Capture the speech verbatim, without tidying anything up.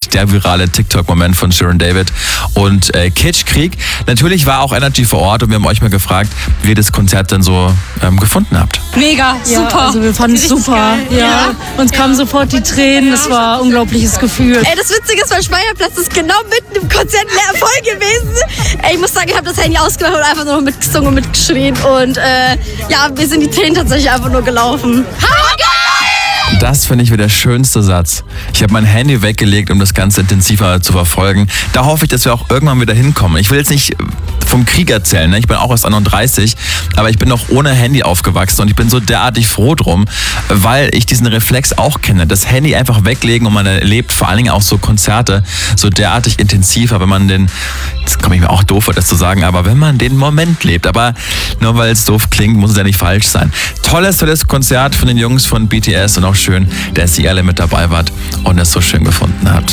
der virale TikTok-Moment von Shirin David und äh, Kitschkrieg. Natürlich war auch Energy vor Ort und wir haben euch mal gefragt, wie ihr das Konzert denn so ähm, gefunden habt. Mega, Ja, super. also wir fanden es super. Ja. Ja. Uns kamen sofort die Tränen. Es war ein unglaubliches Gefühl. Ey, das Witzige ist, mein Speierplatz ist genau mitten im Konzert leer voll gewesen. Ey, ich muss sagen, ich habe das Handy ausgemacht und einfach nur noch mitgesungen und mitgeschrien. Und äh, ja, mir sind die Tränen tatsächlich einfach nur gelaufen. Das finde ich wieder der schönste Satz. Ich habe mein Handy weggelegt, um das Ganze intensiver zu verfolgen. Da hoffe ich, dass wir auch irgendwann wieder hinkommen. Ich will jetzt nicht vom Krieg erzählen, ne? Ich bin auch erst einunddreißig, aber ich bin noch ohne Handy aufgewachsen und ich bin so derartig froh drum, weil ich diesen Reflex auch kenne. Das Handy einfach weglegen und man erlebt vor allen Dingen auch so Konzerte so derartig intensiver, wenn man den, jetzt komme ich mir auch doof vor, das zu sagen, aber wenn man den Moment lebt. Aber nur weil es doof klingt, muss es ja nicht falsch sein. Tolles, tolles Konzert von den Jungs von B T S und auch schön, dass ihr alle mit dabei wart und es so schön gefunden habt.